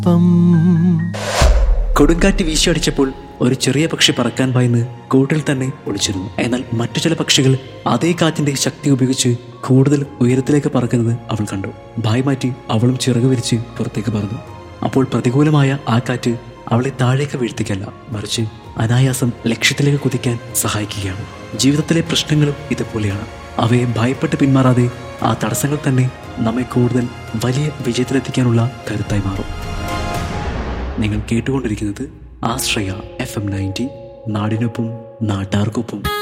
കൊടുങ്കാറ്റ് വീശിയടിച്ചപ്പോൾ ഒരു ചെറിയ പക്ഷി പറക്കാൻ ഭയന്ന് കൂട്ടിൽ തന്നെ ഒളിച്ചിരുന്നു. എന്നാൽ മറ്റു ചില പക്ഷികൾ അതേ കാറ്റിന്റെ ശക്തി ഉപയോഗിച്ച് കൂടുതൽ ഉയരത്തിലേക്ക് പറക്കുന്നത് അവൾ കണ്ടു. ഭയം മാറ്റി അവളും ചിറക് വിരിച്ച് പുറത്തേക്ക് പറന്നു. അപ്പോൾ പ്രതികൂലമായ ആ കാറ്റ് അവളെ താഴേക്ക് വീഴ്ത്തിക്കല്ല, മറിച്ച് അനായാസം ലക്ഷ്യത്തിലേക്ക് കുതിക്കാൻ സഹായിക്കുകയാണ്. ജീവിതത്തിലെ പ്രശ്നങ്ങളും ഇതുപോലെയാണ്. അവയെ ഭയപ്പെട്ട് പിന്മാറാതെ ആ തടസ്സങ്ങൾ തന്നെ നമ്മെ കൂടുതൽ വലിയ വിജയത്തിലെത്തിക്കാനുള്ള കരുത്തായി മാറും. നിങ്ങൾ കേട്ടുകൊണ്ടിരിക്കുന്നത് ആശ്രയ FM 90, നാടിനൊപ്പം നാട്ടാർക്കൊപ്പം.